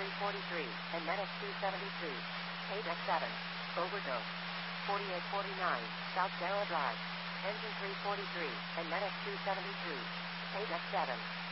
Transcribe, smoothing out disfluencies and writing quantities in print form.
343, and NetX 273. Page X7. Overdose. 4849, South Darrow Drive. Engine 343, and NetX 273. Page X7.